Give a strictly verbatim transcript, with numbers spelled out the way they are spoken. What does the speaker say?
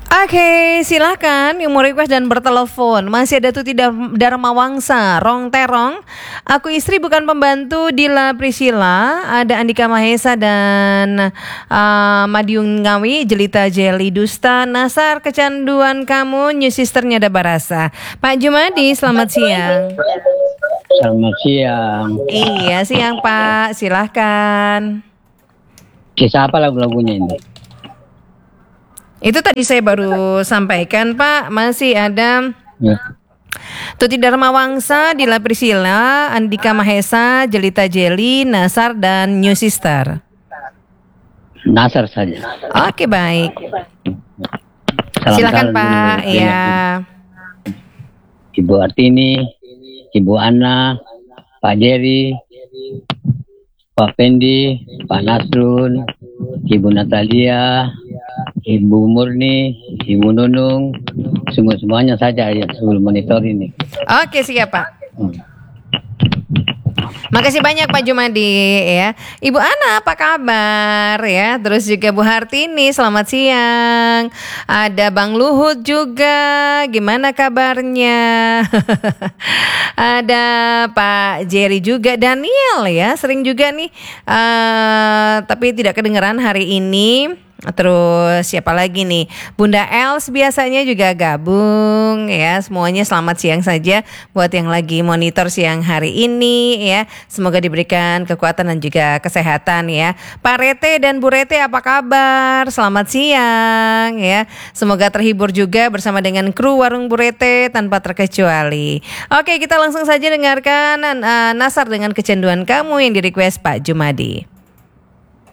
Oke, silahkan yang mau request dan bertelepon. Masih ada Tuti Dar- Dharma Wangsa, Rong Terong. Aku istri bukan pembantu, Dila Priscilla. Ada Andika Mahesa dan uh, Madiun Ngawi, Jelita Jelly Dusta, Nasar Kecanduan Kamu, New Sisternya ada Barasa. Pak Jumadi, selamat siang. Selamat siang. Iya, siang Pak, silahkan. Kisah apa lagu-lagunya ini? Itu tadi saya baru sampaikan Pak, masih ada Ya. Tuti Dharma Wangsa, Dila Priscilla, Andika Mahesa, Jelita Jelly, Nasar, dan New Sister. Nasar saja. Oke, baik. Salam Silakan salam Pak. dulu. Ya. Ibu Artini, Ibu Ana, Pak Jerry, Pak Pendi, Pak Nasrun, Ibu Natalia, Ibu Murni, Ibu Nunung, semua-semuanya saja ya sebelum monitor ini. Oke, siap Pak. Hmm. Makasih banyak Pak Jumadi ya. Ibu Ana apa kabar ya? Terus juga Bu Hartini, selamat siang. Ada Bang Luhut juga, gimana kabarnya? Ada Pak Jerry juga, Daniel ya, sering juga nih uh, tapi tidak kedengeran hari ini. Terus siapa lagi nih? Bunda Els biasanya juga gabung ya. Semuanya selamat siang saja buat yang lagi monitor siang hari ini ya. Semoga diberikan kekuatan dan juga kesehatan ya. Pak Rete dan Bu Rete apa kabar? Selamat siang ya. Semoga terhibur juga bersama dengan kru Warung Bu Rete tanpa terkecuali. Oke, kita langsung saja dengarkan uh, Nasar dengan Kecanduan Kamu yang di request Pak Jumadi.